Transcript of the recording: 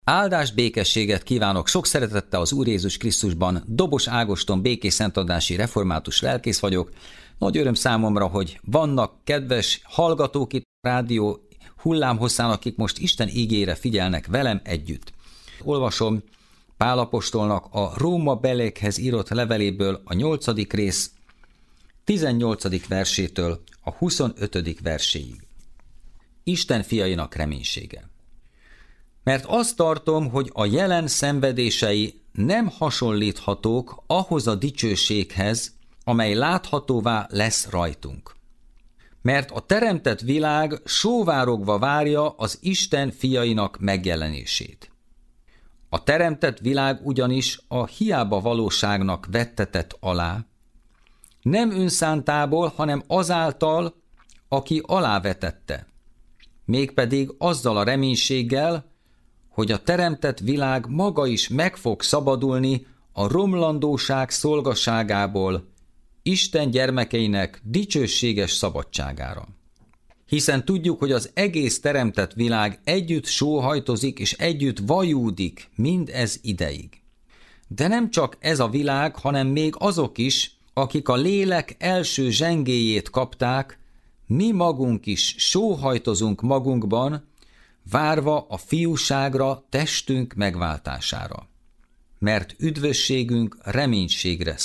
Áldás, békességet kívánok sok szeretettel az Úr Jézus Krisztusban. Dobos Ágoston, békés szentadási református lelkész vagyok. Nagy öröm számomra, hogy vannak kedves hallgatók itt a rádió hullámhosszán, akik most Isten igére figyelnek velem együtt. Olvasom Pál apostolnak a Róma beliekhez írott leveléből a 8. rész 18. versétől a 25. verséig. Isten fiainak reménysége. Mert azt tartom, hogy a jelen szenvedései nem hasonlíthatók ahhoz a dicsőséghez, amely láthatóvá lesz rajtunk. Mert a teremtett világ sóvárogva várja az Isten fiainak megjelenését. A teremtett világ ugyanis a hiába valóságnak vettetett alá, nem önszántából, hanem azáltal, aki alávetette, mégpedig azzal a reménységgel, hogy a teremtett világ maga is meg fog szabadulni a romlandóság szolgaságából Isten gyermekeinek dicsőséges szabadságára. Hiszen tudjuk, hogy az egész teremtett világ együtt sóhajtozik és együtt vajúdik mindez ideig. De nem csak ez a világ, hanem még azok is, akik a lélek első zsengéjét kapták, mi magunk is sóhajtozunk magunkban, várva a fiúságra, testünk megváltására. Mert üdvösségünk reménységre